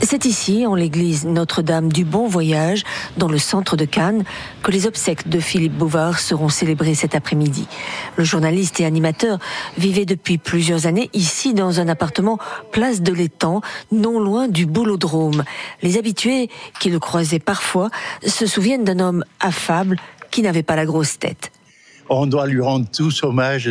C'est ici, en l'église Notre-Dame du Bon Voyage, dans le centre de Cannes, que les obsèques de Philippe Bouvard seront célébrées cet après-midi. Le journaliste et animateur vivait depuis plusieurs années ici dans un appartement place de l'Étang, non loin du Boulodrome. Les habitués qui le croisaient parfois se souviennent d'un homme affable qui n'avait pas la grosse tête. On doit lui rendre tous hommage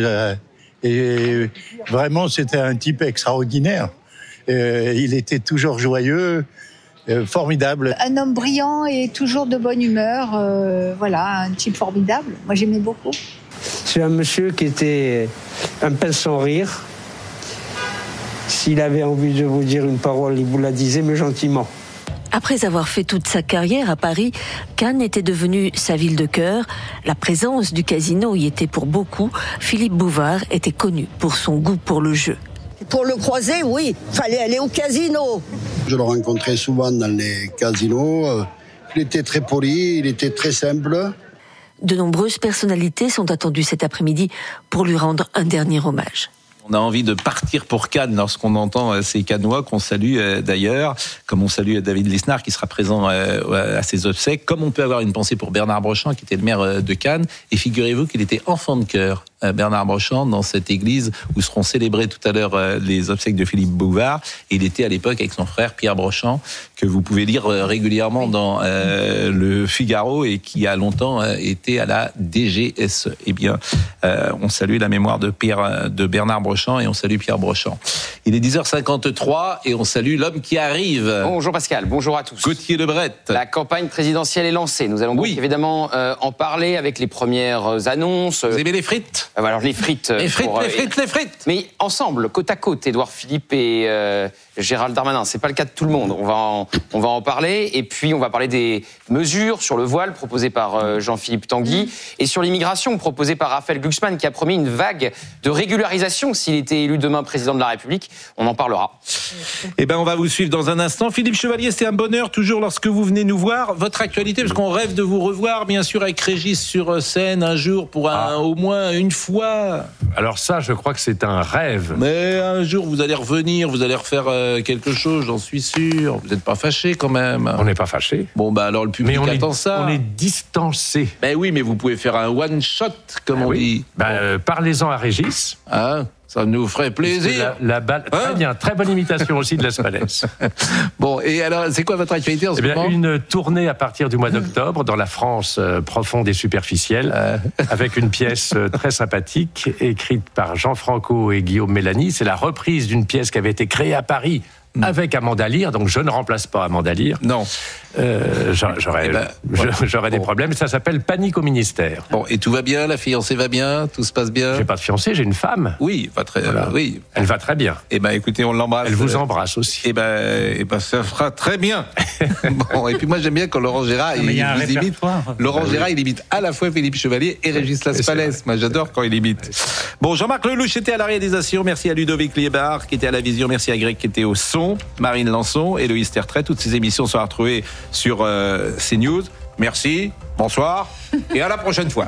et vraiment c'était un type extraordinaire. Il était toujours joyeux, formidable. Un homme brillant et toujours de bonne humeur, voilà, un type formidable. Moi j'aimais beaucoup. C'est un monsieur qui était un pince sans rire. S'il avait envie de vous dire une parole, il vous la disait, mais gentiment. Après avoir fait toute sa carrière à Paris, Cannes était devenue sa ville de cœur. La présence du casino y était pour beaucoup. Philippe Bouvard était connu pour son goût pour le jeu. Pour le croiser, oui, fallait aller au casino. Je le rencontrais souvent dans les casinos. Il était très poli, il était très simple. De nombreuses personnalités sont attendues cet après-midi pour lui rendre un dernier hommage. On a envie de partir pour Cannes lorsqu'on entend ces Cannois qu'on salue d'ailleurs, comme on salue David Lisnard qui sera présent à ses obsèques, comme on peut avoir une pensée pour Bernard Brochant qui était le maire de Cannes. Et figurez-vous qu'il était enfant de cœur, Bernard Brochant, dans cette église où seront célébrées tout à l'heure les obsèques de Philippe Bouvard. Et il était à l'époque avec son frère Pierre Brochant, que vous pouvez lire régulièrement dans le Figaro et qui a longtemps été à la DGSE. Eh bien, on salue la mémoire de Bernard Brochant et on salue Pierre Brochant. Il est 10h53 et on salue l'homme qui arrive. Bonjour Pascal, bonjour à tous. Gauthier Lebret. La campagne présidentielle est lancée. Nous allons donc évidemment en parler avec les premières annonces. Vous aimez les frites ? Alors les frites. Les frites. Mais ensemble, côte à côte, Édouard Philippe et Gérald Darmanin. C'est pas le cas de tout le monde. On va en parler. Et puis on va parler des mesures sur le voile proposées par Jean-Philippe Tanguy et sur l'immigration proposée par Raphaël Glucksmann qui a promis une vague de régularisation s'il était élu demain président de la République. On en parlera. Eh ben, on va vous suivre dans un instant. Philippe Chevalier, c'est un bonheur toujours lorsque vous venez nous voir. Votre actualité, parce qu'on rêve de vous revoir, bien sûr, avec Régis sur scène un jour pour au moins une fois. Alors ça, je crois que c'est un rêve. Mais un jour, vous allez revenir, vous allez refaire quelque chose, j'en suis sûr. Vous n'êtes pas fâchés quand même. On n'est pas fâchés. Bon, bah alors le public attend ça. On est distancés. Ben oui, mais vous pouvez faire un one-shot, comme on dit. Parlez-en à Régis. Ah, ça nous ferait plaisir. La balle, très bien, très bonne imitation aussi de Las Palais. Bon, et alors, c'est quoi votre actualité en ce moment ? Une tournée à partir du mois d'octobre dans la France profonde et superficielle, avec une pièce très sympathique, écrite par Jean Franco et Guillaume Mélanie. C'est la reprise d'une pièce qui avait été créée à Paris avec Amanda Lear, donc je ne remplace pas Amanda Lear. Non. J'aurais des problèmes. Ça s'appelle Panique au ministère. Bon, et tout va bien, la fiancée va bien, tout se passe bien. J'ai pas de fiancée, j'ai une femme. Oui, oui. Elle va très bien. Eh ben, écoutez, on l'embrasse. Elle vous embrasse aussi. Eh ben, ça fera très bien. Bon, et puis moi j'aime bien quand Laurent Gérard il imite. Laurent Gérard il imite à la fois Philippe Chevalier et Régis Las Palais. Moi j'adore quand il imite. Bon, Jean-Marc Lelouch était à la réalisation. Merci à Ludovic Liébar qui était à la vision. Merci à Greg qui était au son. Marine Lançon, Héloïse Tertrais. Toutes ces émissions sont retrouvées sur CNews. Merci, bonsoir et à la prochaine fois.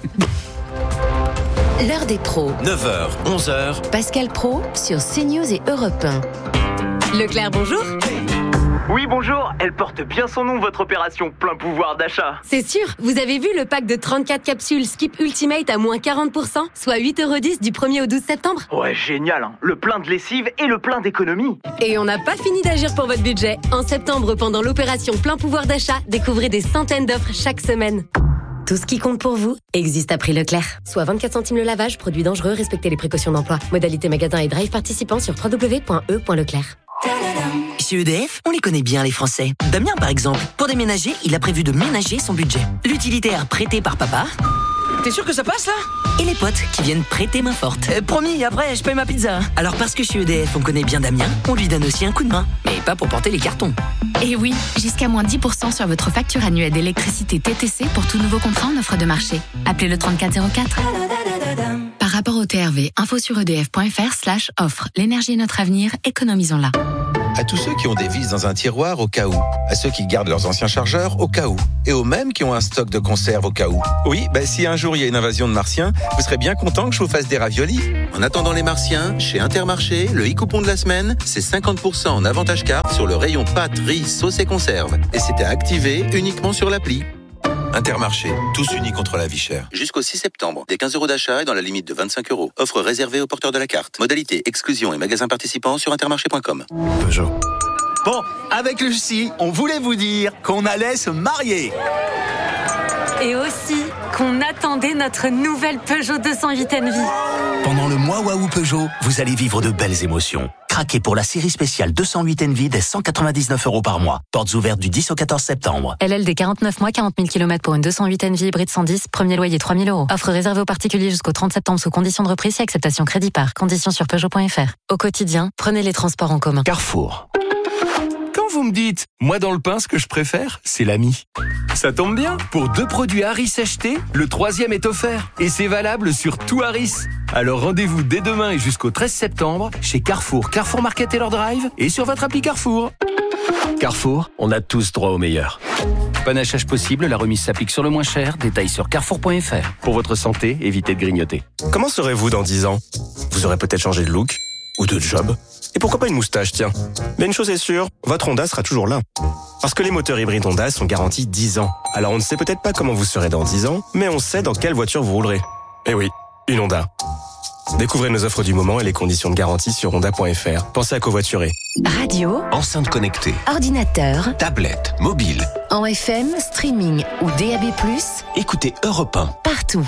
L'heure des pros. 9h, 11h. Pascal Praud sur CNews et Europe 1. Leclerc, bonjour. Oui, bonjour. Elle porte bien son nom, votre opération plein pouvoir d'achat. C'est sûr. Vous avez vu le pack de 34 capsules Skip Ultimate à moins 40%, soit 8,10€ du 1er au 12 septembre. Ouais, génial, hein. Le plein de lessive et le plein d'économie. Et on n'a pas fini d'agir pour votre budget. En septembre, pendant l'opération plein pouvoir d'achat, découvrez des centaines d'offres chaque semaine. Tout ce qui compte pour vous existe à prix Leclerc. Soit 24 centimes le lavage, produit dangereux, respectez les précautions d'emploi. Modalité magasin et drive participants sur www.e.leclerc. Chez EDF, on les connaît bien les Français. Damien par exemple, pour déménager, il a prévu de ménager son budget. L'utilitaire prêté par papa. T'es sûr que ça passe là ? Et les potes qui viennent prêter main forte. Promis, après je paye ma pizza. Alors parce que chez EDF on connaît bien Damien, on lui donne aussi un coup de main. Mais pas pour porter les cartons. Et oui, jusqu'à moins 10% sur votre facture annuelle d'électricité TTC pour tout nouveau contrat en offre de marché. Appelez le 3404. Par rapport au TRV, info sur edf.fr/offre. L'énergie est notre avenir, économisons-la. À tous ceux qui ont des vis dans un tiroir au cas où. À ceux qui gardent leurs anciens chargeurs au cas où. Et aux mêmes qui ont un stock de conserve au cas où. Oui, si un jour il y a une invasion de martiens, vous serez bien content que je vous fasse des raviolis. En attendant les martiens, chez Intermarché, le e-coupon de la semaine, c'est 50% en avantage carte sur le rayon pâtes, riz, sauce et conserve. Et c'était activé uniquement sur l'appli. Intermarché, tous unis contre la vie chère. Jusqu'au 6 septembre, des 15 € d'achat et dans la limite de 25 €. Offre réservée aux porteurs de la carte. Modalité, exclusion et magasins participants sur intermarché.com. Peugeot. Bon, avec Lucie, on voulait vous dire qu'on allait se marier. Et aussi qu'on attendait notre nouvelle Peugeot 208 Envie. Pendant le mois Waouh Peugeot, vous allez vivre de belles émotions. Craquez pour la série spéciale 208 Envie dès 199 € par mois. Portes ouvertes du 10 au 14 septembre. LLD 49 mois, 40 000 km pour une 208 Envie hybride 110, premier loyer 3 000 €. Offre réservée aux particuliers jusqu'au 30 septembre sous condition de reprise et acceptation crédit par. Conditions sur Peugeot.fr. Au quotidien, prenez les transports en commun. Carrefour. Quand vous me dites, moi dans le pain, ce que je préfère, c'est l'ami. Ça tombe bien, pour 2 produits Harris achetés, le 3e est offert. Et c'est valable sur tout Harris. Alors rendez-vous dès demain et jusqu'au 13 septembre chez Carrefour, Carrefour Market Taylor Drive et sur votre appli Carrefour. Carrefour, on a tous droit au meilleur. Panachage possible, la remise s'applique sur le moins cher. Détails sur carrefour.fr. Pour votre santé, évitez de grignoter. Comment serez-vous dans 10 ans? Vous aurez peut-être changé de look ou de job. Et pourquoi pas une moustache, tiens. Mais une chose est sûre, votre Honda sera toujours là. Parce que les moteurs hybrides Honda sont garantis 10 ans. Alors on ne sait peut-être pas comment vous serez dans 10 ans, mais on sait dans quelle voiture vous roulerez. Eh oui, une Honda. Découvrez nos offres du moment et les conditions de garantie sur honda.fr. Pensez à covoiturer. Radio, Enceinte connectée, ordinateur, tablette, mobile. en FM, streaming ou DAB+, Écoutez Europe 1. partout.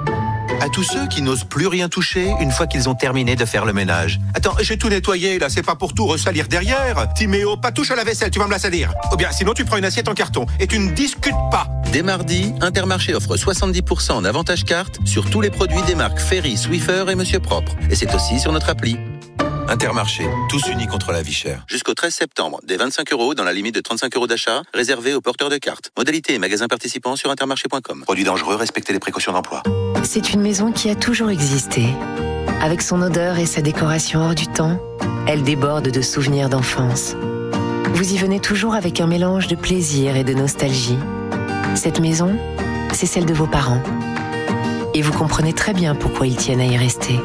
À tous ceux qui n'osent plus rien toucher une fois qu'ils ont terminé de faire le ménage. Attends, j'ai tout nettoyé là, c'est pas pour tout ressalir derrière. Timéo, pas touche à la vaisselle, tu vas me la salir. Ou bien sinon tu prends une assiette en carton et tu ne discutes pas. Dès mardi, Intermarché offre 70% en avantage carte sur tous les produits des marques Ferry, Swiffer et Monsieur Propre. Et c'est aussi sur notre appli. Intermarché, tous unis contre la vie chère. Jusqu'au 13 septembre, des 25 € dans la limite de 35 € d'achat, réservés aux porteurs de cartes. Modalité et magasins participants sur intermarché.com. Produits dangereux, respectez les précautions d'emploi. C'est une maison qui a toujours existé. Avec son odeur et sa décoration hors du temps, elle déborde de souvenirs d'enfance. Vous y venez toujours avec un mélange de plaisir et de nostalgie. Cette maison, c'est celle de vos parents. Et vous comprenez très bien pourquoi ils tiennent à y rester.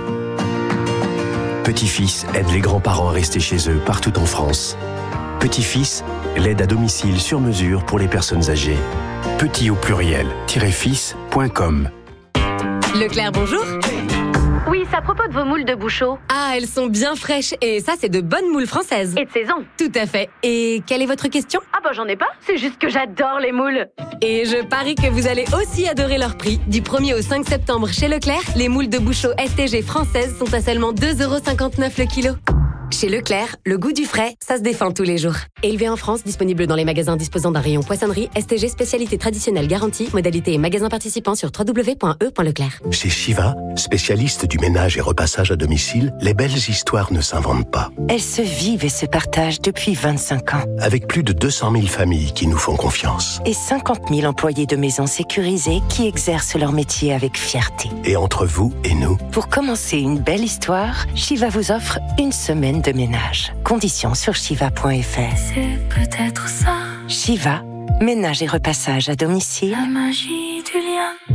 Petit-Fils aide les grands-parents à rester chez eux partout en France. Petit-Fils, l'aide à domicile sur mesure pour les personnes âgées. Petit au pluriel, -fils.com. Leclerc, bonjour. Oui, c'est à propos de vos moules de Bouchot. Ah, elles sont bien fraîches et ça, c'est de bonnes moules françaises. Et de saison. Tout à fait. Et quelle est votre question? Ah bah j'en ai pas, c'est juste que j'adore les moules. Et je parie que vous allez aussi adorer leur prix. Du 1er au 5 septembre chez Leclerc, les moules de Bouchot STG françaises sont à seulement 2,59 € le kilo. Chez Leclerc, le goût du frais, ça se défend tous les jours. Élevé en France, disponible dans les magasins disposant d'un rayon poissonnerie, STG spécialité traditionnelle garantie, modalité et magasins participants sur www.e.leclerc. Chez Shiva, spécialiste du ménage et repassage à domicile, les belles histoires ne s'inventent pas. Elles se vivent et se partagent depuis 25 ans. Avec plus de 200 000 familles qui nous font confiance. Et 50 000 employés de maisons sécurisées qui exercent leur métier avec fierté. Et entre vous et nous, Pour commencer une belle histoire, Shiva vous offre une semaine de ménage. Conditions sur shiva.fr. C'est peut-être ça. Shiva, ménage et repassage à domicile. La magie du lien.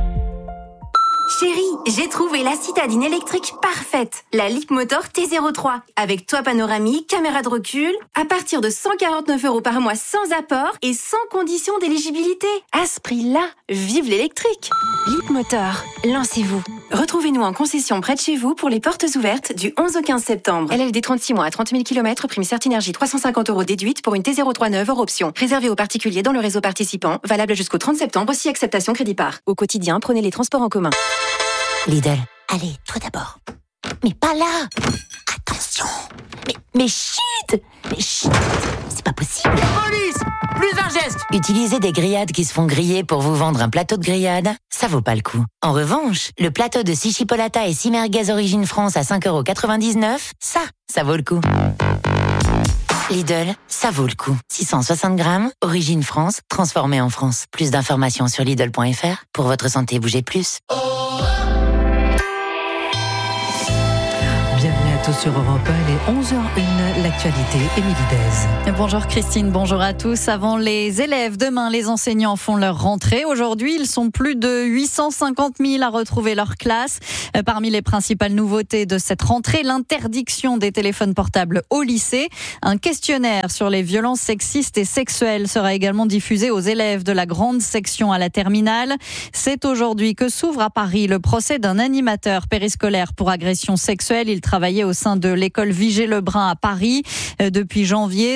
Chérie, j'ai trouvé la citadine électrique parfaite. La Leapmotor T03. Avec toit panoramique, caméra de recul. À partir de 149 € par mois sans apport et sans condition d'éligibilité. À ce prix-là, vive l'électrique. Leapmotor, lancez-vous. Retrouvez-nous en concession près de chez vous pour les portes ouvertes du 11 au 15 septembre. LLD 36 mois à 30 000 km, prime Certinergie 350 € déduite pour une T03 neuve hors option. Réservé aux particuliers dans le réseau participant. Valable jusqu'au 30 septembre, si acceptation crédit par. Au quotidien, prenez les transports en commun. Lidl, allez, toi d'abord. Mais pas là. Attention. Mais chut. C'est pas possible. Police! Plus un geste! Utiliser des grillades qui se font griller pour vous vendre un plateau de grillade, ça vaut pas le coup. En revanche, le plateau de 6 chipolata et 6 merguez origine France à 5,99 €, ça vaut le coup. Lidl, ça vaut le coup. 660 grammes, origine France, transformé en France. Plus d'informations sur Lidl.fr. Pour votre santé, bougez plus. Bienvenue à sur Europe 1, il est 11h01, l'actualité, Émilie Dez. Bonjour Christine, bonjour à tous. Avant les élèves, demain les enseignants font leur rentrée. Aujourd'hui, ils sont plus de 850 000 à retrouver leur classe. Parmi les principales nouveautés de cette rentrée, l'interdiction des téléphones portables au lycée. Un questionnaire sur les violences sexistes et sexuelles sera également diffusé aux élèves de la grande section à la terminale. C'est aujourd'hui que s'ouvre à Paris le procès d'un animateur périscolaire pour agression sexuelle. Il travaillait au sein de l'école Vigée-Lebrun à Paris. Depuis janvier,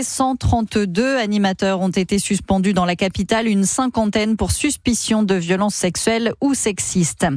132 animateurs ont été suspendus dans la capitale, une cinquantaine pour suspicion de violences sexuelles ou sexistes.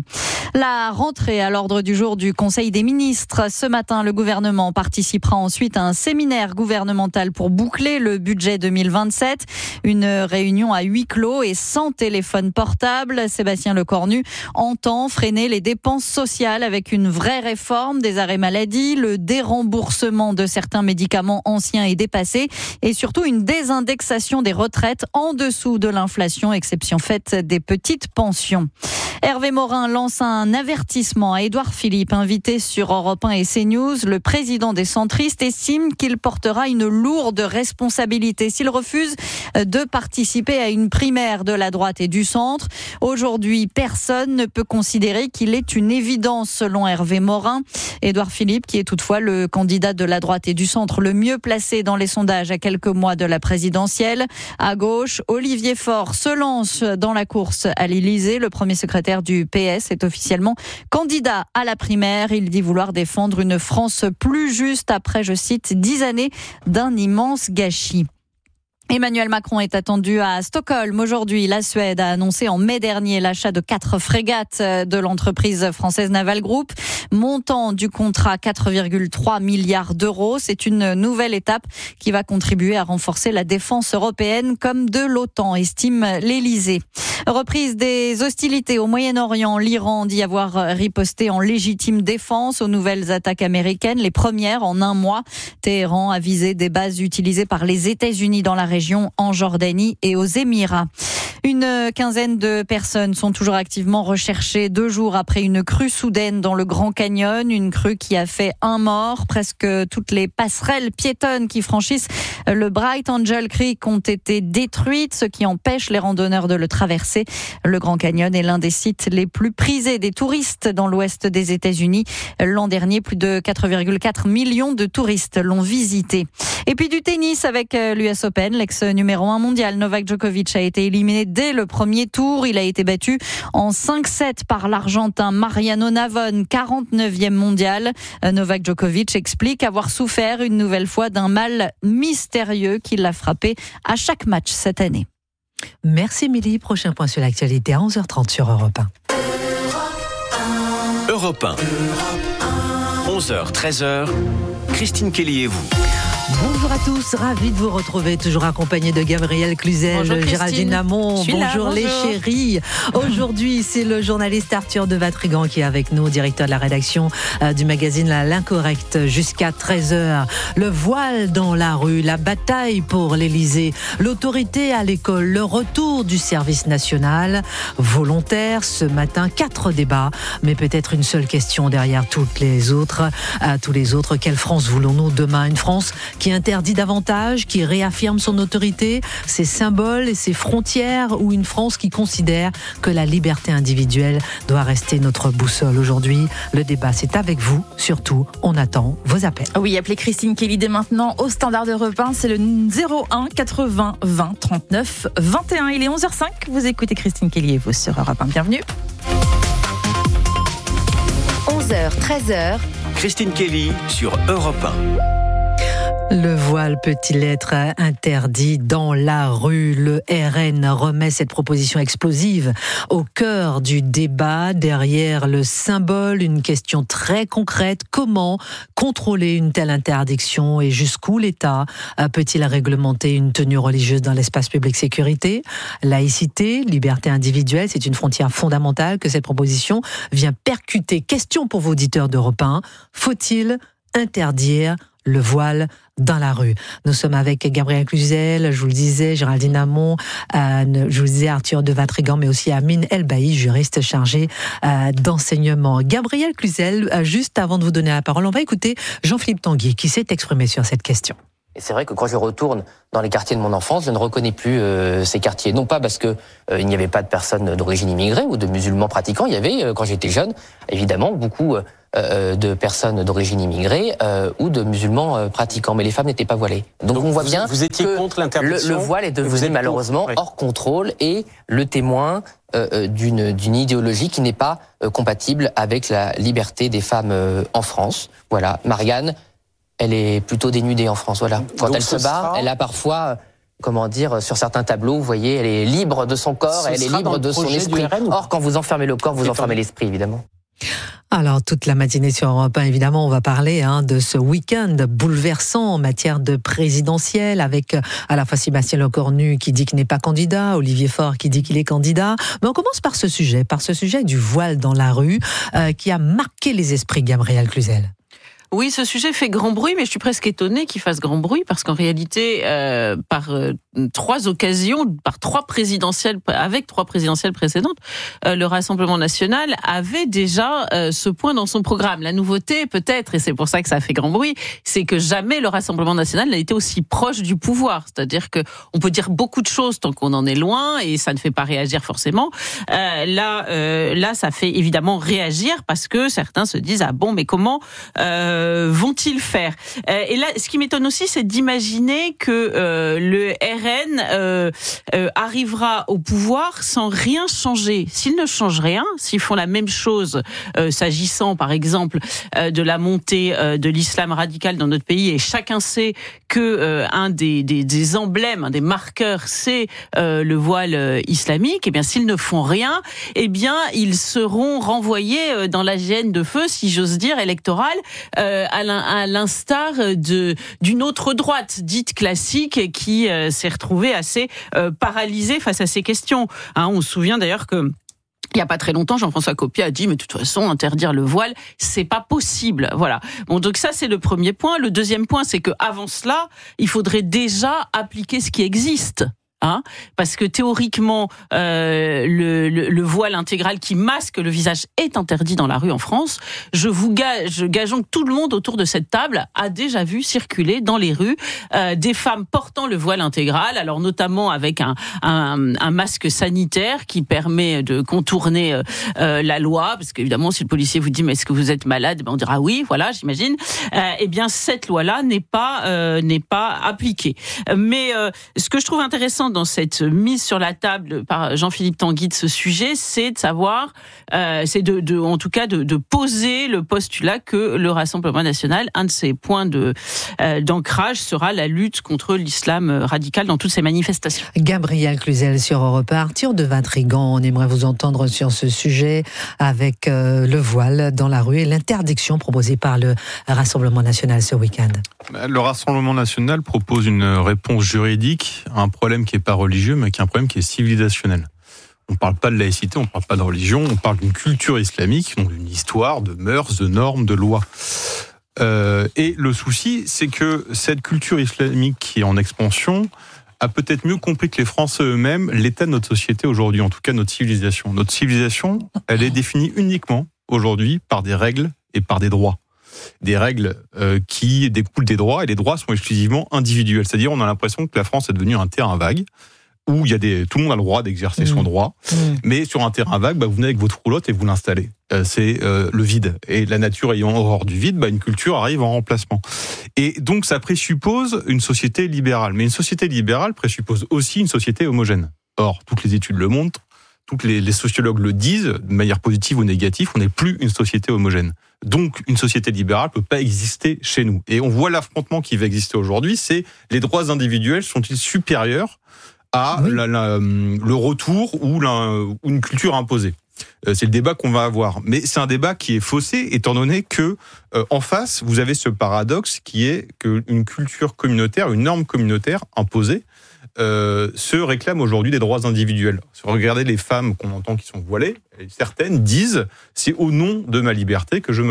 La rentrée à l'ordre du jour du Conseil des ministres. Ce matin, le gouvernement participera ensuite à un séminaire gouvernemental pour boucler le budget 2027. Une réunion à huis clos et sans téléphone portable. Sébastien Lecornu entend freiner les dépenses sociales avec une vraie réforme des arrêts maladie, le déremboursement de certains médicaments anciens et dépassés et surtout une désindexation des retraites en dessous de l'inflation, exception faite des petites pensions. Hervé Morin lance un avertissement à Édouard Philippe, invité sur Europe 1 et CNews. Le président des centristes estime qu'il portera une lourde responsabilité s'il refuse de participer à une primaire de la droite et du centre. Aujourd'hui, personne ne peut considérer qu'il est une évidence selon Hervé Morin. Édouard Philippe, qui est toutefois le candidat de la droite et du centre le mieux placé dans les sondages à quelques mois de la présidentielle. À gauche, Olivier Faure se lance dans la course à l'Élysée. Le premier secrétaire du PS est officiellement candidat à la primaire. Il dit vouloir défendre une France plus juste après, je cite, 10 années d'un immense gâchis. Emmanuel Macron est attendu à Stockholm aujourd'hui. La Suède a annoncé en mai dernier l'achat de 4 frégates de l'entreprise française Naval Group. Montant du contrat 4,3 milliards d'euros. C'est une nouvelle étape qui va contribuer à renforcer la défense européenne comme de l'OTAN, estime l'Élysée. Reprise des hostilités au Moyen-Orient. L'Iran dit avoir riposté en légitime défense aux nouvelles attaques américaines, les premières en un mois. Téhéran a visé des bases utilisées par les États-Unis dans la région, en Jordanie et aux Émirats. Une quinzaine de personnes sont toujours activement recherchées 2 jours après une crue soudaine dans le Grand Canyon. Une crue qui a fait un mort. Presque toutes les passerelles piétonnes qui franchissent le Bright Angel Creek ont été détruites, ce qui empêche les randonneurs de le traverser. Le Grand Canyon est l'un des sites les plus prisés des touristes dans l'ouest des États-Unis. L'an dernier, plus de 4,4 millions de touristes l'ont visité. Et puis du tennis avec l'US Open. L'ex-numéro 1 mondial Novak Djokovic a été éliminé dès le premier tour. Il a été battu en 5-7 par l'Argentin Mariano Navone, 49e mondial. Novak Djokovic explique avoir souffert une nouvelle fois d'un mal mystérieux qui l'a frappé à chaque match cette année. Merci Émilie. Prochain point sur l'actualité à 11h30 sur Europe 1. Europe 1. 11h, 13h. Christine Kelly et vous. Bonjour à tous, ravi de vous retrouver, toujours accompagné de Gabriel Cluzel, Géraldine Amont. Bonjour les chéris. Aujourd'hui, c'est le journaliste Arthur de Vatrigan qui est avec nous, directeur de la rédaction du magazine L'Incorrect, jusqu'à 13h. Le voile dans la rue, la bataille pour l'Élysée, l'autorité à l'école, le retour du service national volontaire. Ce matin, 4 débats, mais peut-être une seule question derrière tous les autres. Quelle France voulons-nous demain? Une France qui interdit davantage, qui réaffirme son autorité, ses symboles et ses frontières, ou une France qui considère que la liberté individuelle doit rester notre boussole? Aujourd'hui, le débat, c'est avec vous. Surtout, on attend vos appels. Oui, appelez Christine Kelly dès maintenant au standard d'Europe 1, c'est le 01 80 20 39 21. Il est 11h05, vous écoutez Christine Kelly et vous sur Europe 1. Bienvenue. 11h, 13h. Christine Kelly sur Europe 1. Le voile peut-il être interdit dans la rue? Le RN remet cette proposition explosive au cœur du débat. Derrière le symbole, une question très concrète. Comment contrôler une telle interdiction et jusqu'où l'État peut-il réglementer une tenue religieuse dans l'espace public? Sécurité, laïcité, liberté individuelle, c'est une frontière fondamentale que cette proposition vient percuter. Question pour vos auditeurs d'Europe 1. Faut-il interdire le voile dans la rue. Nous sommes avec Gabriel Cluzel, je vous le disais, Géraldine Amont, je vous le disais, Arthur de Vatrigan, mais aussi Amine Elbaï, juriste chargé d'enseignement. Gabriel Cluzel, juste avant de vous donner la parole, on va écouter Jean-Philippe Tanguy qui s'est exprimé sur cette question. Et c'est vrai que quand je retourne dans les quartiers de mon enfance, je ne reconnais plus ces quartiers. Non pas parce que il n'y avait pas de personnes d'origine immigrée ou de musulmans pratiquants. Il y avait, quand j'étais jeune, évidemment, beaucoup de personnes d'origine immigrée ou de musulmans pratiquants. Mais les femmes n'étaient pas voilées. Donc on voit bien vous étiez contre l'interdiction. Le voile est devenu malheureusement hors contrôle et le témoin d'une idéologie qui n'est pas compatible avec la liberté des femmes en France. Voilà, Marianne, elle est plutôt dénudée en France, voilà. Quand donc elle se bat, elle a parfois, sur certains tableaux, vous voyez, elle est libre de son corps, elle est libre de son esprit. Or, quand vous enfermez le corps, vous enfermez l'esprit, évidemment. Alors, toute la matinée sur Europe 1, évidemment, on va parler de ce week-end bouleversant en matière de présidentielle, avec à la fois Sébastien Lecornu qui dit qu'il n'est pas candidat, Olivier Faure qui dit qu'il est candidat. Mais on commence par ce sujet du voile dans la rue, qui a marqué les esprits, Gabriel Cluzel. Oui, ce sujet fait grand bruit, mais je suis presque étonnée qu'il fasse grand bruit, parce qu'en réalité, par trois occasions, avec trois présidentielles précédentes, le Rassemblement national avait déjà ce point dans son programme. La nouveauté, peut-être, et c'est pour ça que ça fait grand bruit, c'est que jamais le Rassemblement national n'a été aussi proche du pouvoir. C'est-à-dire que on peut dire beaucoup de choses tant qu'on en est loin, et ça ne fait pas réagir forcément. Là, ça fait évidemment réagir, parce que certains se disent mais comment vont-ils faire ? Et là, ce qui m'étonne aussi, c'est d'imaginer que le RN arrivera au pouvoir sans rien changer. S'ils ne changent rien, s'ils font la même chose s'agissant, par exemple, de la montée de l'islam radical dans notre pays, et chacun sait que un des emblèmes, un des marqueurs, c'est le voile islamique. Et bien, s'ils ne font rien, eh bien, ils seront renvoyés dans la géhenne de feu, si j'ose dire, électorale, à l'instar d'une autre droite dite classique qui s'est retrouvée assez paralysée face à ces questions. On se souvient d'ailleurs que il n'y a pas très longtemps, Jean-François Copé a dit, mais de toute façon, interdire le voile, c'est pas possible. Voilà. Bon, donc ça, c'est le premier point. Le deuxième point, c'est que avant cela, il faudrait déjà appliquer ce qui existe. Parce que théoriquement, le voile intégral qui masque le visage est interdit dans la rue en France. Gageons que tout le monde autour de cette table a déjà vu circuler dans les rues des femmes portant le voile intégral, alors notamment avec un masque sanitaire qui permet de contourner la loi, parce qu'évidemment, si le policier vous dit mais est-ce que vous êtes malade, on dira oui, voilà, j'imagine. Eh bien, cette loi-là n'est pas appliquée. Mais ce que je trouve intéressant dans cette mise sur la table par Jean-Philippe Tanguy de ce sujet, c'est de savoir, en tout cas de poser le postulat que le Rassemblement national, un de ses points d'ancrage sera la lutte contre l'islam radical dans toutes ses manifestations. Gabriel Cluzel sur Europe 1. Arthur de Vatrigan, on aimerait vous entendre sur ce sujet avec le voile dans la rue et l'interdiction proposée par le Rassemblement national ce week-end. Le Rassemblement national propose une réponse juridique à un problème qui n'est pas religieux, mais qui est un problème qui est civilisationnel. On ne parle pas de laïcité, on ne parle pas de religion, on parle d'une culture islamique, donc d'une histoire, de mœurs, de normes, de lois. Et le souci, c'est que cette culture islamique qui est en expansion a peut-être mieux compris que les Français eux-mêmes l'état de notre société aujourd'hui, en tout cas notre civilisation. Notre civilisation, elle est définie uniquement aujourd'hui par des règles et par des droits. Des règles qui découlent des droits, et les droits sont exclusivement individuels. C'est-à-dire, on a l'impression que la France est devenue un terrain vague, où tout le monde a le droit d'exercer son droit, mais sur un terrain vague, vous venez avec votre roulotte et vous l'installez. C'est le vide. Et la nature ayant horreur du vide, une culture arrive en remplacement. Et donc, ça présuppose une société libérale. Mais une société libérale présuppose aussi une société homogène. Or, toutes les études le montrent, tous les sociologues le disent, de manière positive ou négative, on n'est plus une société homogène. Donc, une société libérale ne peut pas exister chez nous. Et on voit l'affrontement qui va exister aujourd'hui, c'est les droits individuels sont-ils supérieurs à le retour ou une culture imposée. C'est le débat qu'on va avoir. Mais c'est un débat qui est faussé, étant donné que en face, vous avez ce paradoxe qui est qu'une culture communautaire, une norme communautaire imposée, se réclament aujourd'hui des droits individuels. Si vous regardez les femmes qu'on entend qui sont voilées, certaines disent « c'est au nom de ma liberté que je me voile ».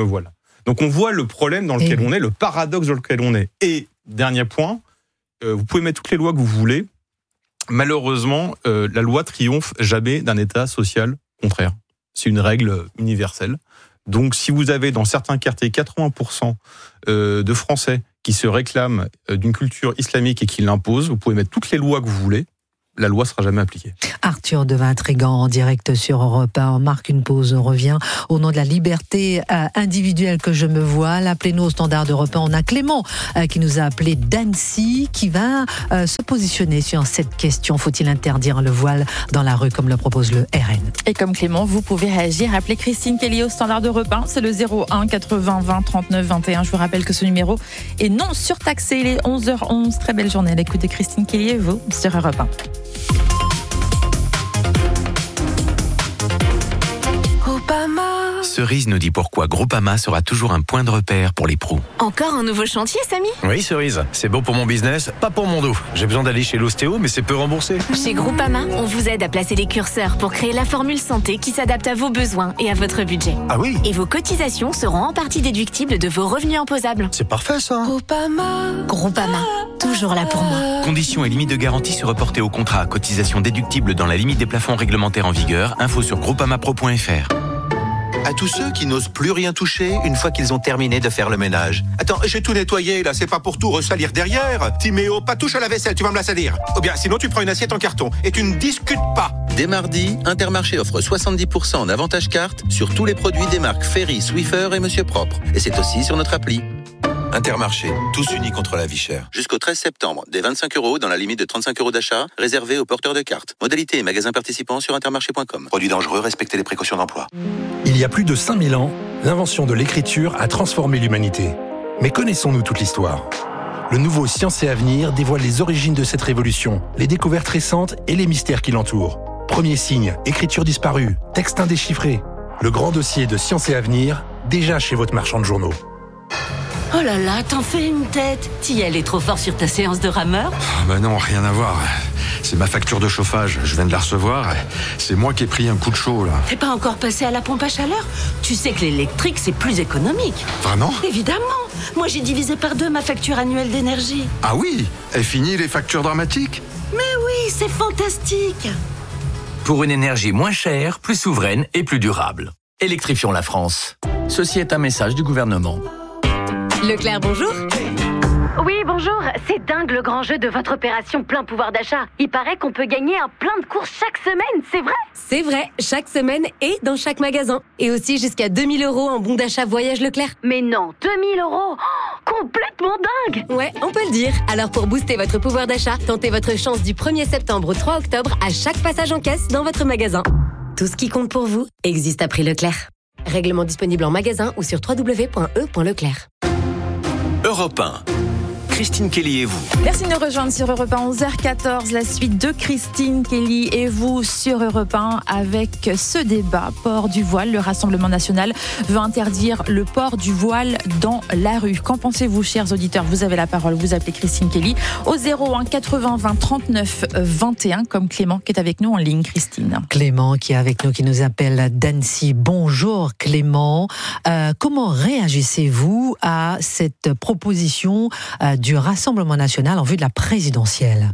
Donc on voit le problème dans lequel on est, le paradoxe dans lequel on est. Et dernier point, vous pouvez mettre toutes les lois que vous voulez. Malheureusement, la loi triomphe jamais d'un État social contraire. C'est une règle universelle. Donc si vous avez dans certains quartiers 80% de Français qui se réclament d'une culture islamique et qui l'imposent, vous pouvez mettre toutes les lois que vous voulez. La loi sera jamais appliquée. Arthur de Vatrigan en direct sur Europe 1. On marque une pause, on revient au nom de la liberté individuelle que je me voile. Appelez-nous au standard d'Europe 1. On a Clément qui nous a appelé d'Annecy qui va se positionner sur cette question. Faut-il interdire le voile dans la rue comme le propose le RN? Et comme Clément, vous pouvez réagir. Appelez Christine Kelly au standard d'Europe 1. C'est le 01 80 20 39 21. Je vous rappelle que ce numéro est non surtaxé. Il est 11h11. Très belle journée à l'écoute de Christine Kelly et vous sur Europe 1. Cerise nous dit pourquoi Groupama sera toujours un point de repère pour les pros. Encore un nouveau chantier, Samy? Oui, Cerise, c'est bon pour mon business, pas pour mon dos. J'ai besoin d'aller chez l'ostéo, mais c'est peu remboursé. Chez Groupama, on vous aide à placer les curseurs pour créer la formule santé qui s'adapte à vos besoins et à votre budget. Ah oui? Et vos cotisations seront en partie déductibles de vos revenus imposables. C'est parfait ça. Groupama, toujours là pour moi. Conditions et limites de garantie se reporter au contrat. Cotisation déductible dans la limite des plafonds réglementaires en vigueur. Info sur groupamapro.fr. À tous ceux qui n'osent plus rien toucher une fois qu'ils ont terminé de faire le ménage. Attends, j'ai tout nettoyé là, c'est pas pour tout ressalir derrière. Timéo, pas touche à la vaisselle, tu vas me la salir. Ou bien sinon tu prends une assiette en carton et tu ne discutes pas. Dès mardi, Intermarché offre 70% en avantage carte sur tous les produits des marques Ferry, Swiffer et Monsieur Propre. Et c'est aussi sur notre appli. Intermarché, tous unis contre la vie chère. Jusqu'au 13 septembre, des 25 € dans la limite de 35 € d'achat, réservés aux porteurs de cartes. Modalités et magasins participants sur intermarché.com. Produits dangereux, respectez les précautions d'emploi. Il y a plus de 5000 ans, l'invention de l'écriture a transformé l'humanité. Mais connaissons-nous toute l'histoire ? Le nouveau Science et Avenir dévoile les origines de cette révolution, les découvertes récentes et les mystères qui l'entourent. Premier signe, écriture disparue, texte indéchiffré. Le grand dossier de Science et Avenir, déjà chez votre marchand de journaux. Oh là là, t'en fais une tête. T'y allais trop fort sur ta séance de rameur? Bah non, rien à voir. C'est ma facture de chauffage, je viens de la recevoir. C'est moi qui ai pris un coup de chaud, là. T'es pas encore passé à la pompe à chaleur? Tu sais que l'électrique, c'est plus économique. Vraiment? Évidemment. Moi, j'ai divisé par 2 ma facture annuelle d'énergie. Ah oui? Et fini les factures dramatiques? Mais oui, c'est fantastique. Pour une énergie moins chère, plus souveraine et plus durable. Électrifions la France. Ceci est un message du gouvernement. Leclerc, bonjour. Oui, bonjour. C'est dingue le grand jeu de votre opération plein pouvoir d'achat. Il paraît qu'on peut gagner un plein de courses chaque semaine, c'est vrai? C'est vrai, chaque semaine et dans chaque magasin. Et aussi jusqu'à 2000 € en bon d'achat voyage Leclerc. Mais non, 2000 €, complètement dingue. Ouais, on peut le dire. Alors pour booster votre pouvoir d'achat, tentez votre chance du 1er septembre au 3 octobre à chaque passage en caisse dans votre magasin. Tout ce qui compte pour vous existe à prix Leclerc. Règlement disponible en magasin ou sur www.e.leclerc. Europe 1. Christine Kelly et vous. Merci de nous rejoindre sur Europe 1, 11h14. La suite de Christine Kelly et vous sur Europe 1 avec ce débat port du voile. Le Rassemblement national veut interdire le port du voile dans la rue. Qu'en pensez-vous, chers auditeurs? Vous avez la parole. Vous appelez Christine Kelly au 01 80 20 39 21 comme Clément qui est avec nous en ligne. Christine. Clément qui est avec nous, qui nous appelle d'Annecy. Bonjour Clément. Comment réagissez-vous à cette proposition du Rassemblement national en vue de la présidentielle?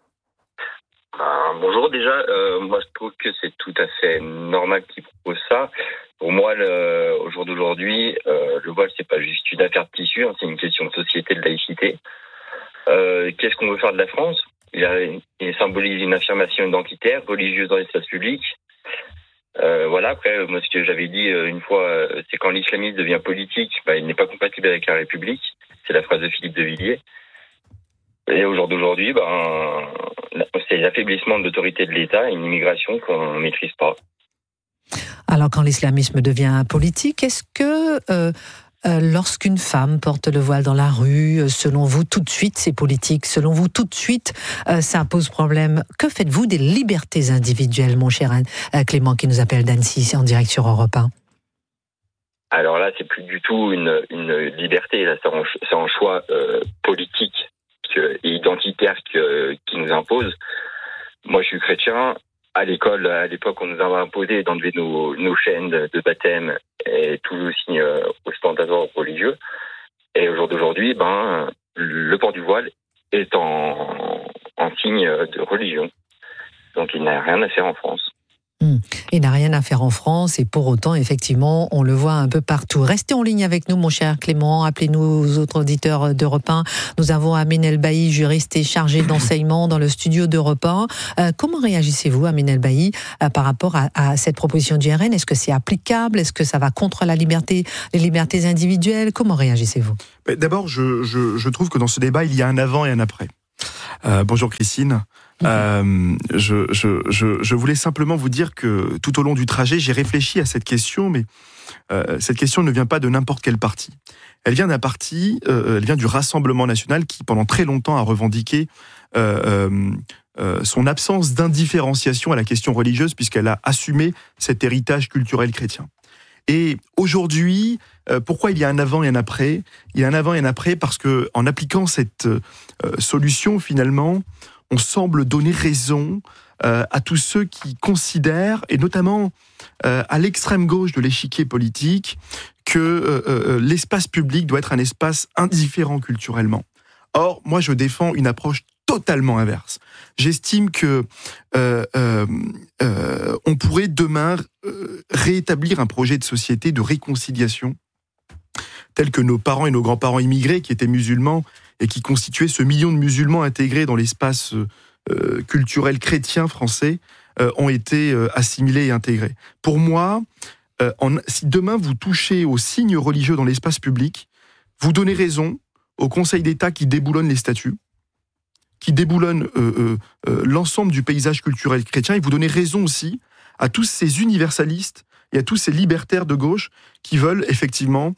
Bonjour, déjà, moi je trouve que c'est tout à fait normal qu'ils proposent ça. Pour moi, au jour d'aujourd'hui, le voile c'est pas juste une affaire de tissu, hein, c'est une question de société, de laïcité. Qu'est-ce qu'on veut faire de la France? Il symbolise une affirmation identitaire, religieuse dans l'espace public. Voilà, après, moi ce que j'avais dit une fois, c'est quand l'islamisme devient politique, il n'est pas compatible avec la République. C'est la phrase de Philippe de Villiers. Et au jour d'aujourd'hui, c'est l'affaiblissement de l'autorité de l'État et une immigration qu'on ne maîtrise pas. Alors, quand l'islamisme devient politique, est-ce que lorsqu'une femme porte le voile dans la rue, selon vous, tout de suite, c'est politique? Selon vous, tout de suite, ça pose problème? Que faites-vous des libertés individuelles, mon cher Clément, qui nous appelle d'Annecy, en direct sur Europe 1? Alors là, c'est plus du tout une liberté. Là, c'est un choix politique et identitaire qui nous impose. Moi, je suis chrétien. À l'école, à l'époque, on nous avait imposé d'enlever nos chaînes de baptême et tout signe ostentatoire religieux. Et au jour d'aujourd'hui, le port du voile est en signe de religion. Donc il n'a rien à faire en France. Il n'a rien à faire en France et pour autant, effectivement, on le voit un peu partout. Restez en ligne avec nous, mon cher Clément. Appelez-nous aux autres auditeurs d'Europe 1. Nous avons Amine El-Bailly, juriste et chargé d'enseignement dans le studio d'Europe 1. Comment réagissez-vous, Amine El-Bailly, par rapport à cette proposition du RN? Est-ce que c'est applicable? Est-ce que ça va contre les libertés individuelles? Comment réagissez-vous? D'abord, je trouve que dans ce débat, il y a un avant et un après. Bonjour Christine. Je voulais simplement vous dire que tout au long du trajet, j'ai réfléchi à cette question, mais cette question ne vient pas de n'importe quel parti. Elle vient d'un parti, elle vient du Rassemblement national qui, pendant très longtemps, a revendiqué son absence d'indifférenciation à la question religieuse, puisqu'elle a assumé cet héritage culturel chrétien. Et aujourd'hui, pourquoi il y a un avant et un après? Il y a un avant et un après parce que, en appliquant cette solution, finalement, on semble donner raison à tous ceux qui considèrent, et notamment à l'extrême gauche de l'échiquier politique, que l'espace public doit être un espace indifférent culturellement. Or, moi, je défends une approche totalement inverse. J'estime que on pourrait demain rétablir un projet de société de réconciliation tel que nos parents et nos grands-parents immigrés qui étaient musulmans et qui constituaient ce million de musulmans intégrés dans l'espace culturel chrétien français ont été assimilés et intégrés. Pour moi, si demain vous touchez aux signes religieux dans l'espace public, vous donnez raison au Conseil d'État qui déboulonne les statuts, qui déboulonne l'ensemble du paysage culturel chrétien, et vous donnez raison aussi à tous ces universalistes et à tous ces libertaires de gauche qui veulent effectivement,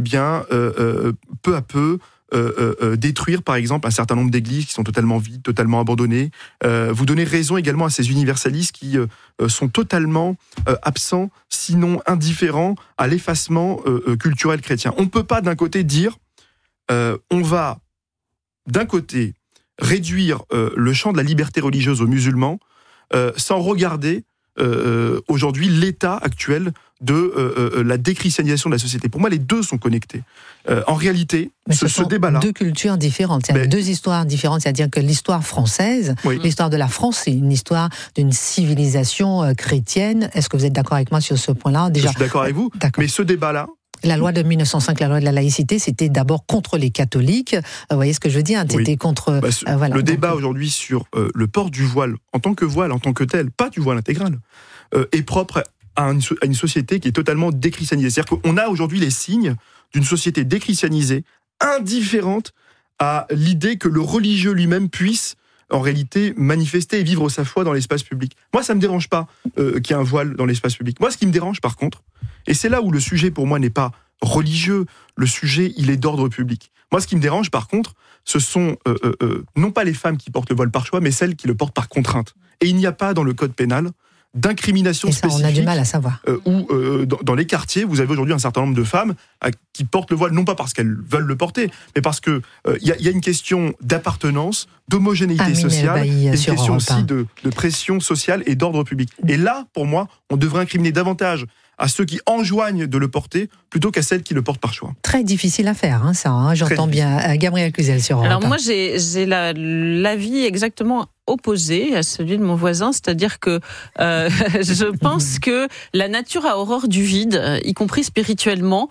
peu à peu, détruire par exemple un certain nombre d'églises qui sont totalement vides, totalement abandonnées. Vous donnez raison également à ces universalistes qui sont totalement absents, sinon indifférents à l'effacement culturel chrétien. On ne peut pas d'un côté dire on va d'un côté réduire le champ de la liberté religieuse aux musulmans sans regarder aujourd'hui l'état actuel de la déchristianisation de la société. Pour moi, les deux sont connectés. En réalité, ce débat-là... deux cultures différentes, deux histoires différentes. C'est-à-dire que l'histoire française, l'histoire de la France, c'est une histoire d'une civilisation chrétienne. Est-ce que vous êtes d'accord avec moi sur ce point-là? Déjà, je suis d'accord avec vous, mais ce débat-là... La loi de 1905, la loi de la laïcité, c'était d'abord contre les catholiques. Vous voyez ce que je veux dire? C'était contre... Le débat aujourd'hui sur le port du voile, en tant que tel, pas du voile intégral, est propre à une société qui est totalement déchristianisée. C'est-à-dire qu'on a aujourd'hui les signes d'une société déchristianisée, indifférente à l'idée que le religieux lui-même puisse, en réalité, manifester et vivre sa foi dans l'espace public. Moi, ça ne me dérange pas qu'il y ait un voile dans l'espace public. Moi, ce qui me dérange, par contre, et c'est là où le sujet, pour moi, n'est pas religieux, le sujet, il est d'ordre public. Moi, ce qui me dérange, par contre, ce sont non pas les femmes qui portent le voile par choix, mais celles qui le portent par contrainte. Et il n'y a pas dans le code pénal d'incrimination spécifique. On a du mal à savoir. Où dans les quartiers, vous avez aujourd'hui un certain nombre de femmes qui portent le voile, non pas parce qu'elles veulent le porter, mais parce que y a une question d'appartenance, d'homogénéité sociale, et une question aussi de pression sociale et d'ordre public. Et là, pour moi, on devrait incriminer davantage à ceux qui enjoignent de le porter plutôt qu'à celles qui le portent par choix. Très difficile à faire, ça. J'entends bien. Gabriel Cluzel sur Europe 1. Alors moi, j'ai l'avis exactement opposé à celui de mon voisin, c'est-à-dire que je pense que la nature a horreur du vide, y compris spirituellement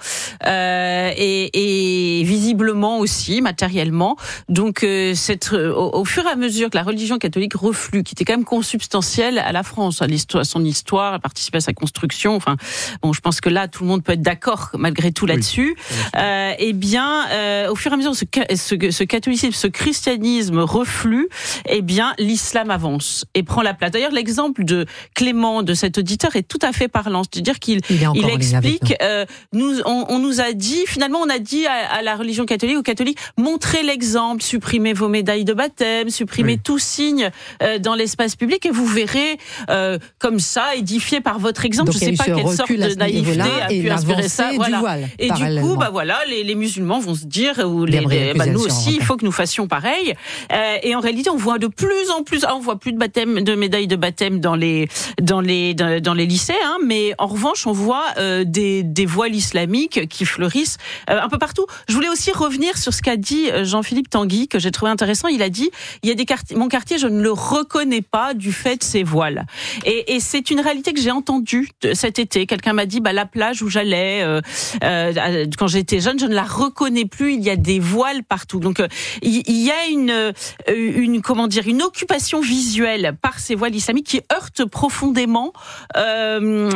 et visiblement aussi, matériellement. Donc au fur et à mesure que la religion catholique reflue, qui était quand même consubstantielle à la France, à son histoire, a participé à sa construction, enfin bon, je pense que là tout le monde peut être d'accord malgré tout là-dessus. Au fur et à mesure ce catholicisme, ce christianisme reflue, l'islam avance et prend la place. D'ailleurs, l'exemple de Clément, de cet auditeur, est tout à fait parlant. C'est-à-dire qu'il explique, on nous a dit, finalement, on a dit à la religion catholique, aux catholiques, montrez l'exemple, supprimez vos médailles de baptême, supprimez tout signe dans l'espace public et vous verrez, comme ça, édifié par votre exemple. Donc, je ne sais pas quelle sorte de naïveté a pu inspirer ça. Et du coup, les musulmans vont se dire, nous aussi, il faut que nous fassions pareil. Et en réalité, on voit de plus en plus, on voit plus de médailles de baptême dans les lycées, hein, mais en revanche, on voit des voiles islamiques qui fleurissent un peu partout. Je voulais aussi revenir sur ce qu'a dit Jean-Philippe Tanguy, que j'ai trouvé intéressant. Il a dit, il y a des quartiers, mon quartier, je ne le reconnais pas du fait de ses voiles. Et c'est une réalité que j'ai entendue cet été. Quelqu'un m'a dit, la plage où j'allais quand j'étais jeune, je ne la reconnais plus. Il y a des voiles partout. Donc il y a une occupation visuelle par ces voiles islamiques qui heurte profondément un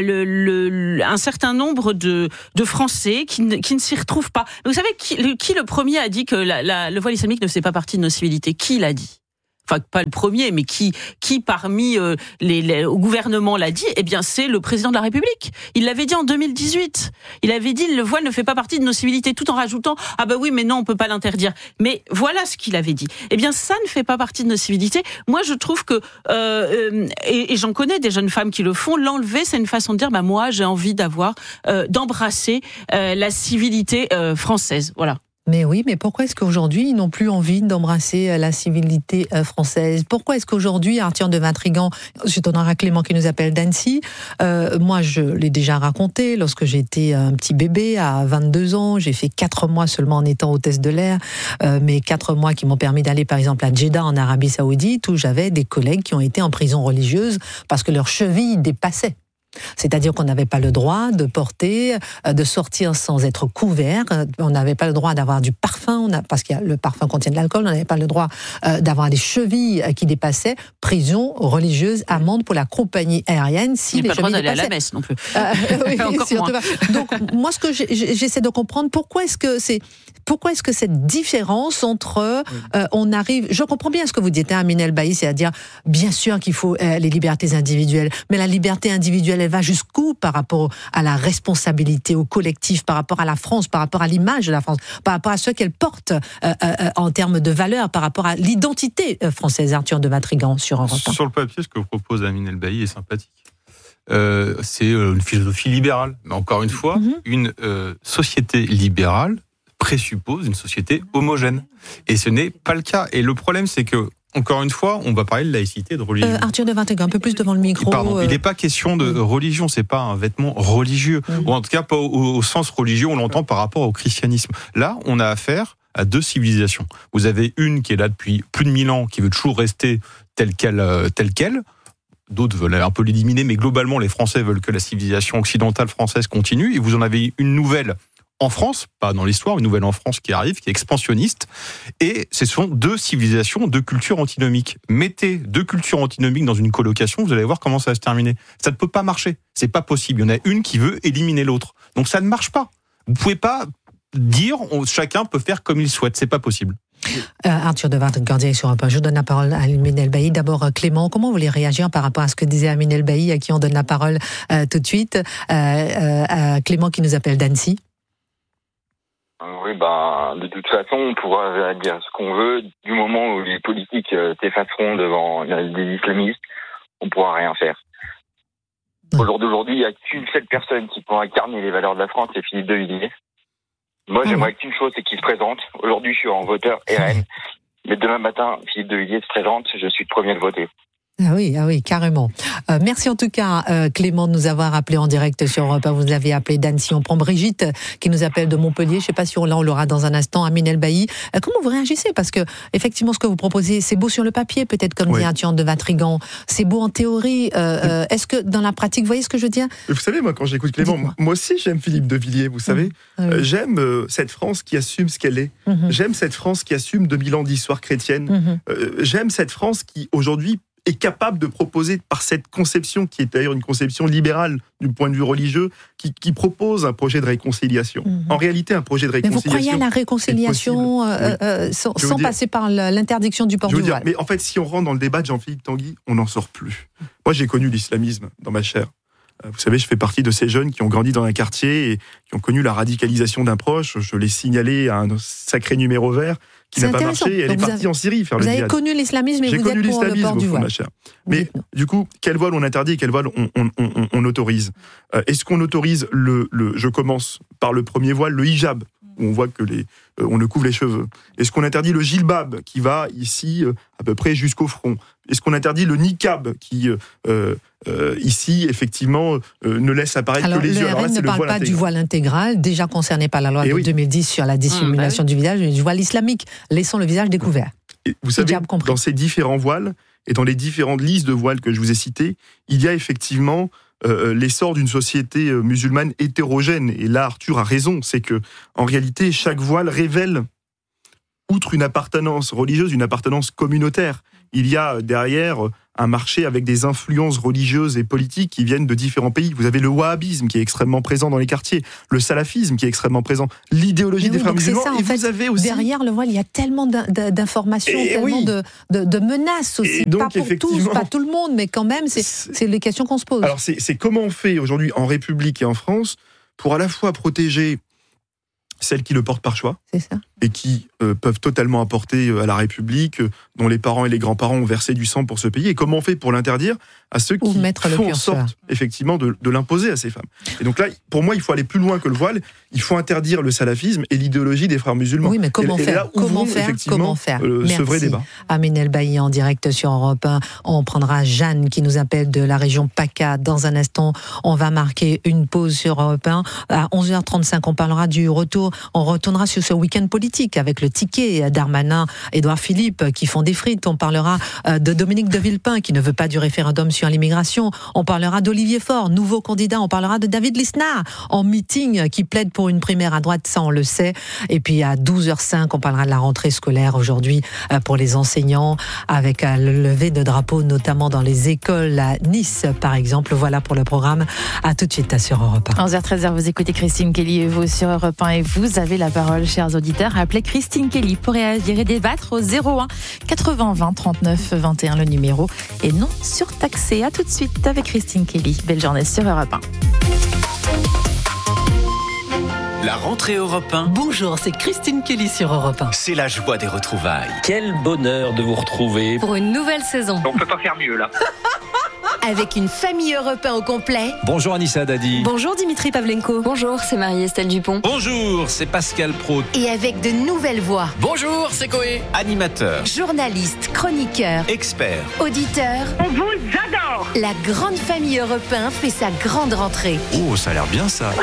certain nombre de Français qui ne s'y retrouvent pas. Vous savez qui le premier a dit que le voile islamique ne faisait pas partie de nos civilités? Qui l'a dit? Enfin, pas le premier, mais qui parmi au gouvernement l'a dit? Eh bien, c'est le président de la République. Il l'avait dit en 2018. Il avait dit le voile ne fait pas partie de nos civilités, tout en rajoutant oui, mais non, on peut pas l'interdire. Mais voilà ce qu'il avait dit. Eh bien, ça ne fait pas partie de nos civilités. Moi, je trouve que et j'en connais des jeunes femmes qui le font. L'enlever, c'est une façon de dire moi, j'ai envie d'embrasser la civilité française. Voilà. Mais oui, mais pourquoi est-ce qu'aujourd'hui, ils n'ont plus envie d'embrasser la civilité française? Pourquoi est-ce qu'aujourd'hui, Arthur de Vatrigan, je donnerai à Clément qui nous appelle d'Annecy, moi je l'ai déjà raconté, lorsque j'étais un petit bébé à 22 ans, j'ai fait 4 mois seulement en étant hôtesse de l'air, mais 4 mois qui m'ont permis d'aller par exemple à Jeddah en Arabie Saoudite, où j'avais des collègues qui ont été en prison religieuse parce que leurs chevilles dépassaient. C'est-à-dire qu'on n'avait pas le droit de porter, de sortir sans être couvert, on n'avait pas le droit d'avoir du parfum, parce que le parfum contient de l'alcool, on n'avait pas le droit d'avoir des chevilles qui dépassaient, prison religieuse, amende pour la compagnie aérienne si les chevilles dépassaient. On n'a pas le droit d'aller à la messe non plus. Oui, encore moins. Donc moi ce que j'essaie de comprendre, pourquoi est-ce que cette différence entre on arrive, je comprends bien ce que vous dites, Amine El Bailly, c'est-à-dire bien sûr qu'il faut les libertés individuelles, mais la liberté individuelle elle va jusqu'où par rapport à la responsabilité, au collectif, par rapport à la France, par rapport à l'image de la France, par rapport à ce qu'elle porte en termes de valeurs, par rapport à l'identité française, Arthur de Vatrigan sur Europe 1. Sur le papier, ce que propose Amine El Bailly est sympathique. C'est une philosophie libérale. Mais encore une fois, une société libérale présuppose une société homogène. Et ce n'est pas le cas. Et le problème, c'est que encore une fois, on va parler de laïcité et de religion. Arthur de Vatrigan, un peu plus devant le micro. Pardon, il n'est pas question de religion, c'est pas un vêtement religieux, ou en tout cas pas au sens religieux, on l'entend par rapport au christianisme. Là, on a affaire à 2 civilisations. Vous avez une qui est là depuis plus de 1000 ans, qui veut toujours rester telle qu'elle. D'autres veulent un peu l'éliminer, mais globalement, les Français veulent que la civilisation occidentale française continue. Et vous en avez une nouvelle en France, pas dans l'histoire, une nouvelle en France qui arrive, qui est expansionniste, et ce sont 2 civilisations, 2 cultures antinomiques. Mettez 2 cultures antinomiques dans une colocation, vous allez voir comment ça va se terminer. Ça ne peut pas marcher, c'est pas possible. Il y en a une qui veut éliminer l'autre. Donc ça ne marche pas. Vous pouvez pas dire chacun peut faire comme il souhaite, c'est pas possible. Arthur de Vatrigan sur un point. Je donne la parole à Amine El Bailly. D'abord, Clément, comment vous voulez réagir par rapport à ce que disait Amine El Bailly, à qui on donne la parole tout de suite, Clément qui nous appelle d'Annecy. Oui, de toute façon, on pourra dire ce qu'on veut. Du moment où les politiques t'effaceront devant des islamistes, on pourra rien faire. Au jour d'aujourd'hui, il n'y a qu'une seule personne qui pourra incarner les valeurs de la France, c'est Philippe de Villiers. Moi, j'aimerais qu'une chose, c'est qu'il se présente. Aujourd'hui, je suis en voteur RN. Mais demain matin, Philippe de Villiers se présente, je suis le premier à le voter. Ah oui, carrément. Merci en tout cas, Clément, de nous avoir appelé en direct sur Europe 1. Vous l'avez appelé d'Annecy. On prend Brigitte, qui nous appelle de Montpellier. Je ne sais pas si on l'aura dans un instant. Amine El Bailly. Comment vous réagissez? Parce que, effectivement, ce que vous proposez, c'est beau sur le papier, peut-être, comme dit Arthur de Vatrigan. C'est beau en théorie. Est-ce que, dans la pratique, vous voyez ce que je veux dire? Vous savez, moi, quand j'écoute Clément, moi aussi, j'aime Philippe de Villiers, vous savez. J'aime cette France qui assume ce qu'elle est. J'aime cette France qui assume 2000 ans d'histoire chrétienne. J'aime cette France qui, aujourd'hui, est capable de proposer, par cette conception, qui est d'ailleurs une conception libérale du point de vue religieux, qui propose un projet de réconciliation. En réalité, un projet de réconciliation... Mais vous croyez à la réconciliation sans passer par l'interdiction du port du voile? Mais en fait, si on rentre dans le débat de Jean-Philippe Tanguy, on n'en sort plus. Moi, j'ai connu l'islamisme dans ma chair. Vous savez, je fais partie de ces jeunes qui ont grandi dans un quartier et qui ont connu la radicalisation d'un proche. Je l'ai signalé à un sacré numéro vert qui n'a pas marché. Elle est partie en Syrie faire le djihad. Vous avez connu l'islamisme et vous êtes pour le port du voile. Mais du coup, quel voile on interdit et quel voile on autorise? Est-ce qu'on autorise je commence par le premier voile, le hijab? où on voit que on ne couvre les cheveux? Est-ce qu'on interdit le jilbab, qui va ici à peu près jusqu'au front? Est-ce qu'on interdit le niqab, qui ici effectivement ne laisse apparaître que les yeux? Alors, le RN ne parle pas du voile intégral, déjà concerné par la loi de 2010 sur la dissimulation du visage, mais du voile islamique, laissant le visage découvert. Et vous savez, dans ces différents voiles et dans les différentes listes de voiles que je vous ai citées, il y a effectivement l'essor d'une société musulmane hétérogène. Et là, Arthur a raison, c'est que en réalité, chaque voile révèle, outre une appartenance religieuse, une appartenance communautaire. Il y a derrière un marché avec des influences religieuses et politiques qui viennent de différents pays. Vous avez le wahhabisme qui est extrêmement présent dans les quartiers, le salafisme qui est extrêmement présent, l'idéologie des frères musulmans. Ça, et vous avez aussi derrière le voile, il y a tellement d'informations, tellement de menaces aussi. Et donc, pas pour tous, pas tout le monde, mais quand même, c'est les questions qu'on se pose. Alors c'est comment on fait aujourd'hui en République et en France pour à la fois protéger celles qui le portent par choix, et qui peuvent totalement apporter à la République, dont les parents et les grands-parents ont versé du sang pour ce pays, et comment on fait pour l'interdire à ceux qui font en sorte effectivement de l'imposer à ces femmes. Et donc là, pour moi, il faut aller plus loin que le voile, il faut interdire le salafisme et l'idéologie des frères musulmans. Oui, mais comment faire? Comment faire ce vrai débat. Amine El Bailly en direct sur Europe 1. On prendra Jeanne qui nous appelle de la région PACA. Dans un instant, on va marquer une pause sur Europe 1. À 11h35, on parlera du retour. On retournera sur ce week-end politique avec le ticket Darmanin, Édouard Philippe qui font des frites. On parlera de Dominique de Villepin qui ne veut pas du référendum sur l'immigration. On parlera d'Olivier Faure, nouveau candidat. On parlera de David Lisnard en meeting qui plaide pour une primaire à droite, ça on le sait. Et puis à 12h05, on parlera de la rentrée scolaire aujourd'hui pour les enseignants avec le lever de drapeau notamment dans les écoles à Nice par exemple. Voilà pour le programme. À tout de suite sur Europe 1. 11h13, vous écoutez Christine Kelly et vous sur Europe 1 et vous avez la parole, chers auditeurs. Appelez Christine Kelly pour réagir et débattre au 01 80 20 39 21 le numéro et non surtaxé. À tout de suite avec Christine Kelly. Belle journée sur Europe 1. La rentrée Europe 1. Bonjour, c'est Christine Kelly sur Europe 1. C'est la joie des retrouvailles. Quel bonheur de vous retrouver. Pour une nouvelle saison. On peut pas faire mieux là. Avec une famille Europe 1 au complet. Bonjour Anissa Dadi. Bonjour Dimitri Pavlenko. Bonjour, c'est Marie-Estelle Dupont. Bonjour, c'est Pascal Praud. Et avec de nouvelles voix. Bonjour, c'est Coé. Animateur, journaliste, chroniqueur, expert, auditeur. On vous adore. La grande famille Europe 1 fait sa grande rentrée. Oh, ça a l'air bien ça.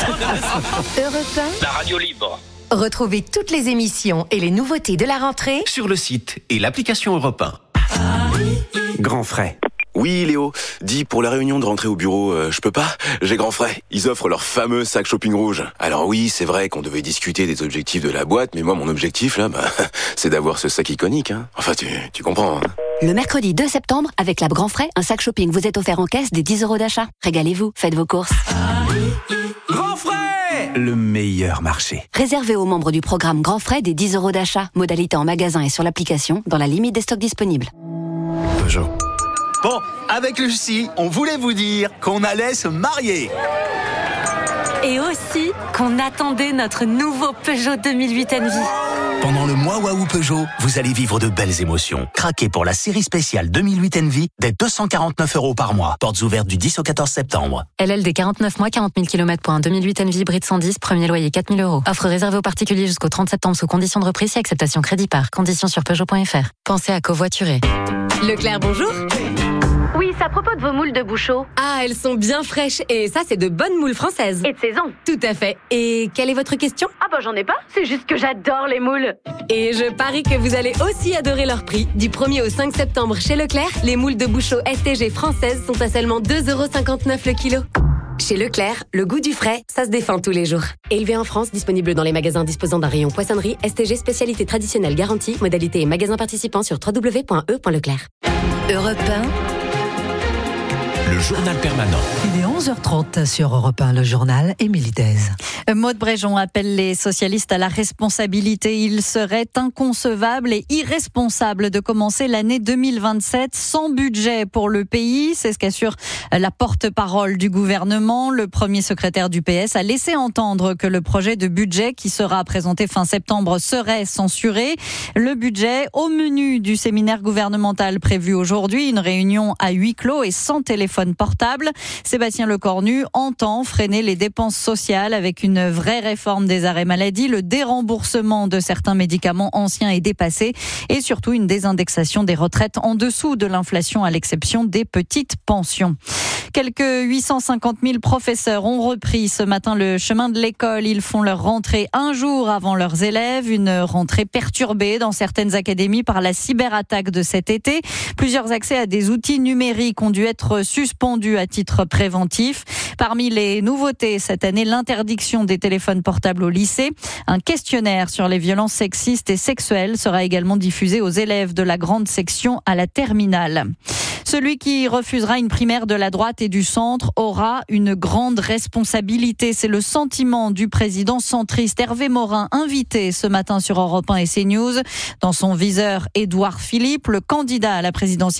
Europe 1. La radio libre. Retrouvez toutes les émissions et les nouveautés de la rentrée sur le site et l'application Europe 1. Grand frais. Oui, Léo, dis pour la réunion de rentrée au bureau, je peux pas, j'ai grand frais. Ils offrent leur fameux sac shopping rouge. Alors oui, c'est vrai qu'on devait discuter des objectifs de la boîte, mais moi mon objectif là, c'est d'avoir ce sac iconique. Hein. Enfin, tu comprends. Hein. Le mercredi 2 septembre, avec la Grand Frais, un sac shopping vous est offert en caisse des 10 € d'achat. Régalez-vous, faites vos courses. Grand frais, le meilleur marché. Réservé aux membres du programme Grand Frais des 10 € d'achat. Modalité en magasin et sur l'application, dans la limite des stocks disponibles. Peugeot. Bon, avec Lucie, on voulait vous dire qu'on allait se marier. Et aussi qu'on attendait notre nouveau Peugeot 2008 Envy. Pendant le mois Waouh Peugeot, vous allez vivre de belles émotions. Craquez pour la série spéciale 2008 Envy dès 249 € par mois. Portes ouvertes du 10 au 14 septembre. LLD 49 mois, 40 000 km pour un 2008 Envy hybride 110, premier loyer 4 000 €. Offre réservée aux particuliers jusqu'au 30 septembre sous conditions de reprise et acceptation crédit par. Conditions sur Peugeot.fr. Pensez à covoiturer. Leclerc, bonjour. Oui, c'est à propos de vos moules de Bouchot. Ah, elles sont bien fraîches et ça, c'est de bonnes moules françaises. Et de saison. Tout à fait. Et quelle est votre question? Ah bah j'en ai pas, c'est juste que j'adore les moules. Et je parie que vous allez aussi adorer leur prix. Du 1er au 5 septembre chez Leclerc, les moules de Bouchot STG françaises sont à seulement 2,59 € le kilo. Chez Leclerc, le goût du frais, ça se défend tous les jours. Élevé en France, disponible dans les magasins disposant d'un rayon poissonnerie, STG spécialité traditionnelle garantie, modalité et magasins participants sur www.e.leclerc. Europe 1. Le journal permanent. Il est 11h30 sur Europe 1, le journal Émilie Dez. Maude Bréjon appelle les socialistes à la responsabilité. Il serait inconcevable et irresponsable de commencer l'année 2027 sans budget pour le pays. C'est ce qu'assure la porte-parole du gouvernement. Le premier secrétaire du PS a laissé entendre que le projet de budget qui sera présenté fin septembre serait censuré. Le budget au menu du séminaire gouvernemental prévu aujourd'hui, une réunion à huis clos et sans téléphone téléphone portable. Sébastien Lecornu entend freiner les dépenses sociales avec une vraie réforme des arrêts maladie, le déremboursement de certains médicaments anciens et dépassés et surtout une désindexation des retraites en dessous de l'inflation à l'exception des petites pensions. Quelques 850 000 professeurs ont repris ce matin le chemin de l'école. Ils font leur rentrée un jour avant leurs élèves. Une rentrée perturbée dans certaines académies par la cyberattaque de cet été. Plusieurs accès à des outils numériques ont dû être suspendus à titre préventif. Parmi les nouveautés cette année, l'interdiction des téléphones portables au lycée. Un questionnaire sur les violences sexistes et sexuelles sera également diffusé aux élèves de la grande section à la terminale. Celui qui refusera une primaire de la droite et du centre aura une grande responsabilité. C'est le sentiment du président centriste Hervé Morin, invité ce matin sur Europe 1 et CNews. Dans son viseur, Édouard Philippe, le candidat à la présidentielle